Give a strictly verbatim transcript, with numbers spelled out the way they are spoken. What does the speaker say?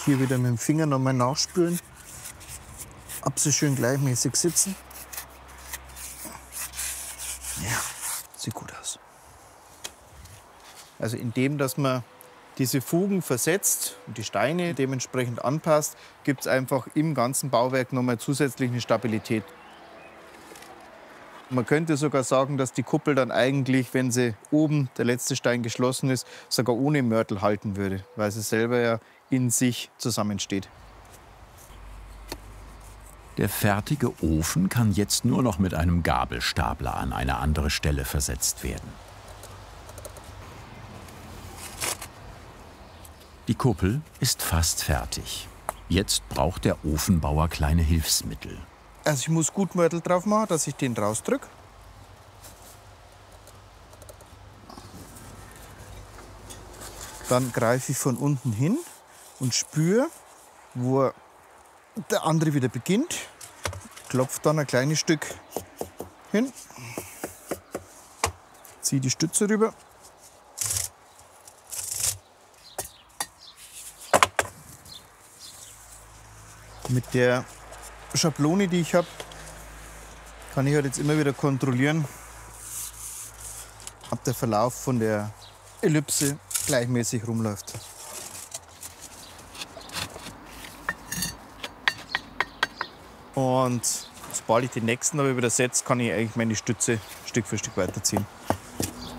Hier wieder mit dem Finger nochmal nachspülen. Ob sie schön gleichmäßig sitzen. Ja, sieht gut aus. Also indem, dass man diese Fugen versetzt und die Steine dementsprechend anpasst, gibt es einfach im ganzen Bauwerk nochmal zusätzlich eine Stabilität. Man könnte sogar sagen, dass die Kuppel dann eigentlich, wenn sie oben der letzte Stein geschlossen ist, sogar ohne Mörtel halten würde, weil sie selber ja in sich zusammensteht. Der fertige Ofen kann jetzt nur noch mit einem Gabelstapler an eine andere Stelle versetzt werden. Die Kuppel ist fast fertig. Jetzt braucht der Ofenbauer kleine Hilfsmittel. Also ich muss gut Mörtel drauf machen, dass ich den rausdrücke. Dann greife ich von unten hin und spüre, wo der andere wieder beginnt. Klopfe dann ein kleines Stück hin. Ziehe die Stütze rüber. Mit der Schablone, die ich habe, kann ich halt jetzt immer wieder kontrollieren, ob der Verlauf von der Ellipse gleichmäßig rumläuft. Und sobald ich den nächsten aber wieder setze, kann ich eigentlich meine Stütze Stück für Stück weiterziehen.